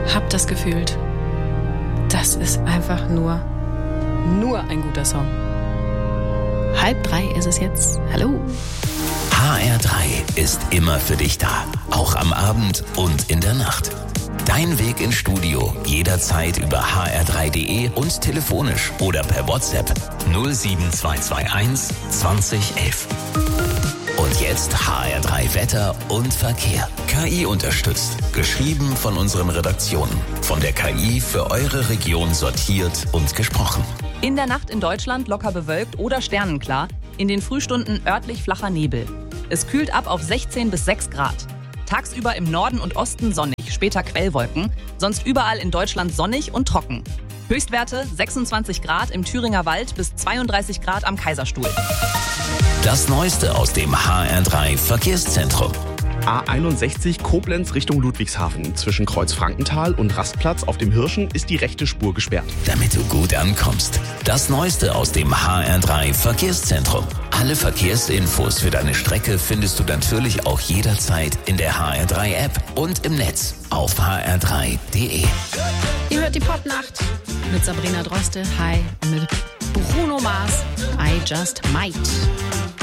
Hab das gefühlt. Das ist einfach nur ein guter Song. 2:30 ist es jetzt. Hallo. HR3 ist immer für dich da. Auch am Abend und in der Nacht. Dein Weg ins Studio jederzeit über hr3.de und telefonisch oder per WhatsApp 07221 2011. Und jetzt HR3 Wetter und Verkehr. KI unterstützt. Geschrieben von unseren Redaktionen. Von der KI für eure Region sortiert und gesprochen. In der Nacht in Deutschland locker bewölkt oder sternenklar. In den Frühstunden örtlich flacher Nebel. Es kühlt ab auf 16 bis 6 Grad. Tagsüber im Norden und Osten sonnig, später Quellwolken. Sonst überall in Deutschland sonnig und trocken. Höchstwerte 26 Grad im Thüringer Wald bis 32 Grad am Kaiserstuhl. Das Neueste aus dem HR3 Verkehrszentrum. A61 Koblenz Richtung Ludwigshafen. Zwischen Kreuz Frankenthal und Rastplatz auf dem Hirschen ist die rechte Spur gesperrt. Damit du gut ankommst. Das Neueste aus dem HR3 Verkehrszentrum. Alle Verkehrsinfos für deine Strecke findest du natürlich auch jederzeit in der HR3 App und im Netz auf hr3.de. Ihr hört die Popnacht mit Sabrina Droste, hi, und mit Bruno Mars, I Just Might.